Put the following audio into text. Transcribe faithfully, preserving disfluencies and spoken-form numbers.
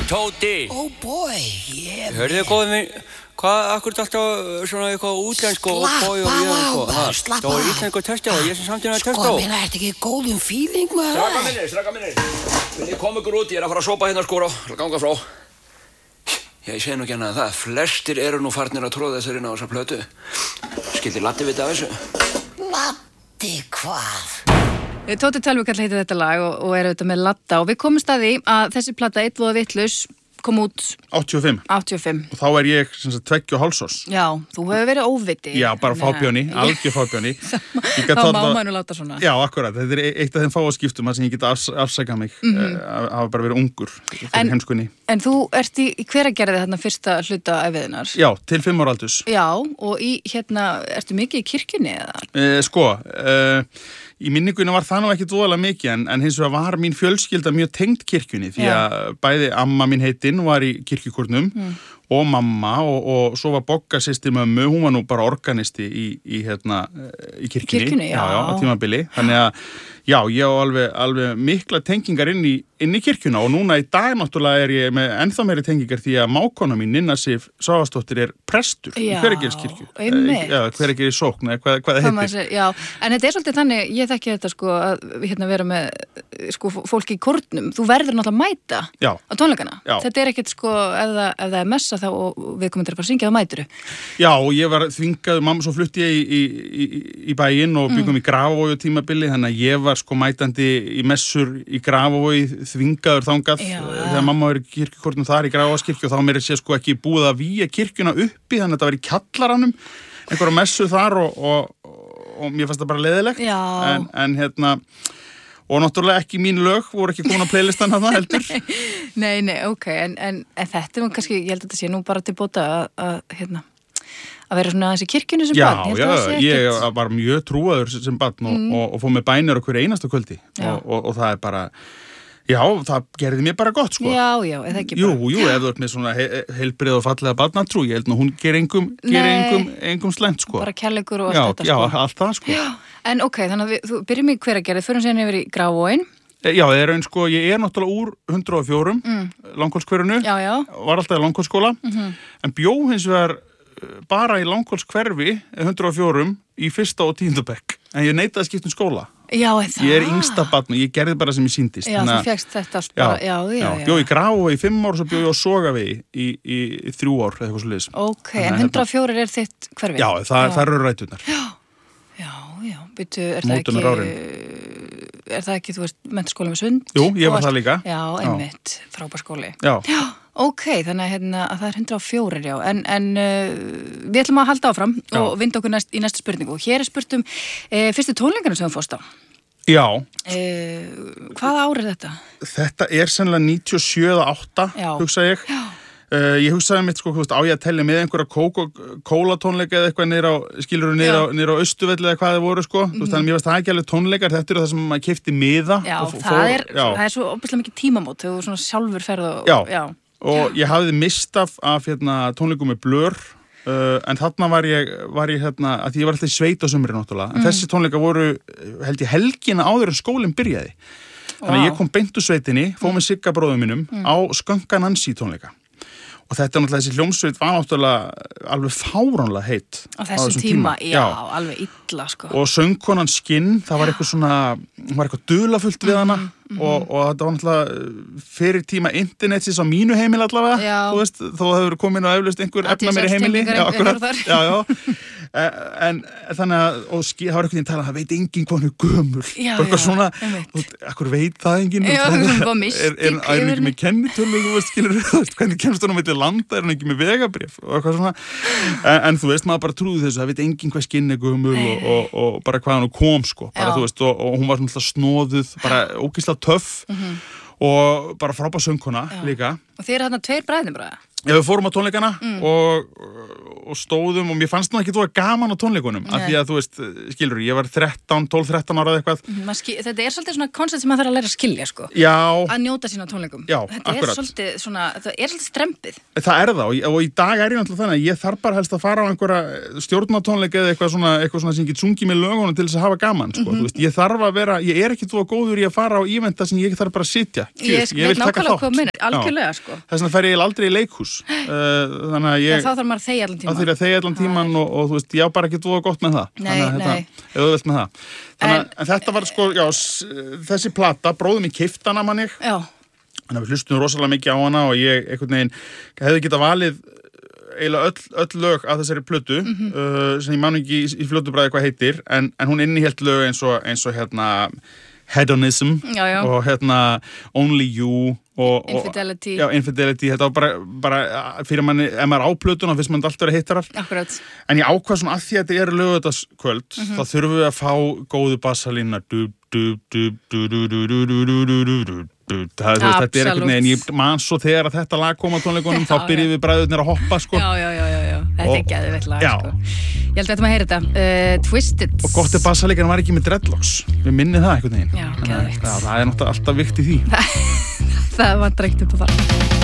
Tóti. Oh boy, yeah. Hörðu þið góðum minn, hvað, akkur er alltaf svona eitthvað útlensku og bói og ég og bara, slappa það var íslensku testi og ég sem samtíma testi Sko, minna, ertu ekki góðum feeling, maður? Straka minnir, straka minnir. Vil ég koma ykkur út, ég er að fara að sopa hérna skóra og ganga frá. Ég segi nú ekki annað það, flestir eru nú farnir að tróða þessar inn á þessa plötu. Skildi Latti vita af þessu? Latti hvað? Tóti Tölvukall heitir þetta lag og, og er auðvitað með Latta og við komumst að því að þessi plata Eitt voða vitlaus kom út áttatíu og fimm áttatíu og fimm og þá er ég sem sagt tveggja og hálfs árs. Já, þú hefur verið óviti. Já, bara fábjóni, algjör fábjóni. Þá má maður nú láta svona. Já, akkurat, þetta er eitt af þeim fáaskiptum sem ég get afs afsakað mig mm -hmm. að hafa bara verið ungur fyrir heimskunni. En þú ert í, í hveragerði þarna fyrsta hluta æviðinnar? Já, til fimm ára aldurs. Já, og í hérna, ertu mikið í kirkjunni eða? Eh, sko, eh, í minningunni var það nú ekki dvoðalega mikið en, en hins vegar var mín fjölskylda mjög tengd kirkjunni því að Já. bæði amma mín heitinn var í kirkjukórnum mm. og mamma og, og svo var Bogga systir mömmu, hún var nú bara organisti í, í, hérna, í kirkjunni, kirkjunni já. Já, já, á tímabili, þannig að já, ég á alveg, alveg mikla tengingar inn í, inn í kirkjuna og núna í dag náttúrulega er ég með ennþá meiri tengingar því að mákona mín, Ninna Sif Svavarsdóttir er prestur í Hveragerðiskirkju. Já, Hveragerði sókn, eða hvað, hvað það heitir. Já, en þetta er svolítið þannig, ég þekki þetta sko að hérna vera með sko fólki í kórnum, þú verður náttúrulega að mæta já. á tónleikana. Já. Þetta er ekkert sko, ef það, ef það er messa þá og við komum til að fara að syngja þá mæturu. Já, og ég var þvingað, mamma svo flutti ég í, í, í, í bæinn og byggum mm. í Grafarvogi tímabili, þannig að ég var sko mætandi í messur í Grafarvogi þvingaður þangað Já. þegar mamma var í kirkjukórnum þar í Grafarvogskirkju og þá mér sé sko ekki búið að vígja kirkjuna uppi, þannig að þetta var í kjallaranum einhverja messur þar og, og, og, og mér fannst það bara leiðilegt en, en hérna og náttúrulega ekki mín lög, voru ekki komin á playlistan þarna heldur. Nei, nei, ok, en, en, en þetta er kannski, ég held að þetta sé nú bara til bóta að, að hérna að vera svona þessi kirkjunni sem já, barn. Já, já, ég var mjög trúaður sem barn og, mm. og, og fóð með bænir á hverju einasta kvöldi og, og, og það er bara, já, það gerði mér bara gott, sko. Já, já, eða ekki bara. Jú, jú, ef þú ert með svona he heilbrið og fallega barnatrú, ég held nú hún ger engum, ger engum, engum slæmt, sko. Bara kærleikur og já, allt þetta, já, sko. Já, allt það, sko. Já, en ok, þannig að við, þú byrjum í Hveragerði, förum síðan yfir í Grafarvoginn. Já, það er einn sko, ég er náttúrulega úr hundrað og fjögur, mm. Langholtshverfinu, já, já. var alltaf í Langholtsskóla, mm -hmm. en bjó hins vegar bara í Langholtshverfi hundrað og fjögur í fyrsta og tíunda bekk, en ég neitaði að skipta um skóla. Já, það. Ég er yngsta barn og ég gerði bara sem ég síndist. Já, þú fékkst þetta allt bara, já, já, já. já. Bjó í Grafarvogi í fimm ár og svo bjó ég á Sogavegi í, í, í þrjú ár, eða eitthvað svo leiðis. Ok, en hundrað og fjögur er þitt hverfi? Já, það, það eru ræturnar. Já, já, já, byrju, er það ekki... Er það ekki, þú veist, menntaskóla með Sund? Jú, ég var það líka. Já, einmitt, frábær skóli. Já. Já, ok, þannig að, hérna, að það er hundrað og fjögur, já. En, en uh, við ætlum að halda áfram já. og vinda okkur næst, í næsta spurningu. Og hér er spurt um uh, fyrstu tónleikarna sem þú fórst á. Já. Uh, hvaða ár er þetta? Þetta er sennilega níutíu og sjö eða átta, hugsa ég. Já. Uh, ég hugsaði mitt, sko, á ég að tellja með einhverja kólatónleika eða eitthvað niður á, skilur þú, niður á, niður á Austurvelli eða hvað það voru, sko. Mm. Þú veist, þannig að mér varst það ekki alveg tónleikar, þetta eru það sem maður keypti miða. Já, og, það, fór, er, já. það er svo óbærslega mikið tímamót, þegar þú svona sjálfur ferð og... Já, já. og ég hafði mist af, af hérna, tónleikum með Blur, uh, en þarna var ég, var ég hérna, að ég var alltaf í sveit á sumri náttúrulega, en mm. þessi tónleika voru, held ég, helgina áður en skólinn byrjaði. Þannig að wow. ég kom beint úr sveitinni, fóð með Sigga bróðum mínum mm. á Skönka Nancy tónleika. Og þetta er náttúrulega, þessi hljómsveit var náttúrulega alveg fáránlega heitt. Á þessum tíma, tíma. Já, já, alveg illa, sko. Og söngkonan Skinn, það var eitthvað svona, hún var eitthvað dularfullt við hana mm, mm. Og, og þetta var náttúrulega fyrir tíma internetsins á mínu heimili allavega, já. Þú veist, þó það hefur komið inn á eflaust einhver efna meiri heimili. Já, akkurat, já, já. En þannig að, og Skinn, það var eitthvað í talað, það veit enginn hvað hún er gömul. Já, og eitthvað já, svona, akkur veit það enginn. Já, það var mystík. Er hann ekki með kennitölu, þú veist, skilur, þú veist, hvernig kemst hún á milli landa, er hann ekki með vegabréf og eitthvað svona. En, en þú veist, maður bara trúði þessu, það veit enginn hvað Skinn er gömul og, og, og bara hvað hann kom, sko. Bara, þú veist, og, og hún var svona snóðuð, bara ógeðslega töff mm -hmm. og bara frábær söngkona líka. Og þeir eru þarna tveir bræðnir bara? Já, við fórum á tónleikana mm. og, og stóðum og mér fannst nú ekki þú að gaman á tónleikunum af því að þú veist, skilur, ég var þrettán, tólf, þrettán ára eða eitthvað. Mm, skil, þetta er svolítið svona koncept sem maður þarf að læra að skilja sko. Já. Að njóta sína tónleikum. Já, þetta akkurat. er svolítið svona, þetta er svolítið strempið. Það er það og, og í dag er ég náttúrulega þannig að ég þarf bara helst að fara á einhverja stjórnatónleika eða eitthvað svona, eitthvað svona sem ég get sungið með lögunum til þess að hafa gaman sko. Mm-hmm. Þú veist, ég þarf að vera, ég er ekki þú að góður í að fara á íventa sem ég þarf bara að sitja. Ég, ég vil taka þátt. Algjörlega sko. Þess vegna fer ég aldrei í leikhús. Uh, þannig að ég... Já, þá þarf maður að þegja allan tíman. Það þurfi að þegja allan tíman og, og þú veist, ég á bara ekki þú að gott með það. Nei, þannig að nei. Þetta, eða þú veist með það. Þannig En- að en þetta var sko, já, þessi plata, bróðum í keypti hana manni. Já. Þannig að við hlustum rosalega mikið á hana og ég einhvern veginn hefði getað valið eiginlega öll, öll lög af þessari plötu Mhm. uh, sem ég man ekki í, í fljótu bræði hvað heitir en, en hún innihélt lög eins og, eins og hérna Hedonism Já, já. og hérna Only You og, Infidelity. og, já, Infidelity, þetta var bara, bara fyrir manni, ef maður á plötuna finnst mann alltaf verið hittarar Akkurat. en ég ákvað svona að því að þetta er lögutaskvöld Mhm. þá þurfum við að fá góðu bassalína du, du, du, du, du, du, du, du, du, du, du, du, du. Það, þú veist, þetta er einhvern veginn, ég man svo þegar að þetta lag kom á tónleikunum, þá Já, byrjuðum við bræðurnir að hoppa sko. Já, já, já, já, já. Þetta Og- er geðveikt lag Já. sko. Ég held að þetta maður heyra þetta. Uh, Twisted. og gott er bassalíkan var ekki með dreadlocks við minni það einhvern veginn Já, Þannig að- geðveikt. já, það er náttúrulega alltaf vikt í því Það var dreikt upp á það.